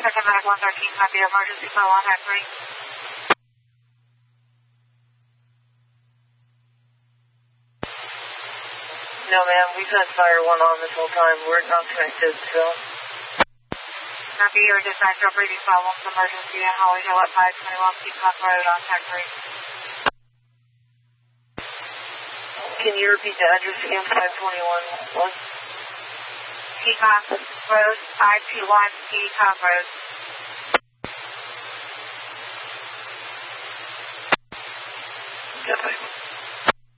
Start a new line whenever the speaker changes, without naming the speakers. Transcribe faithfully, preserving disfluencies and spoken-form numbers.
Second Medic one thirteen, copy emergency call on Hack three.
No, ma'am, we've had fire one on this whole time. We're not connected, so.
Copy your dispatch for breathing problems, emergency at Holly Hill at five twenty-one Peacock Road on Hack three.
Can you repeat the address again? five twenty-one what?
Peacock Road, five twenty-one Peacock Road.
Definitely.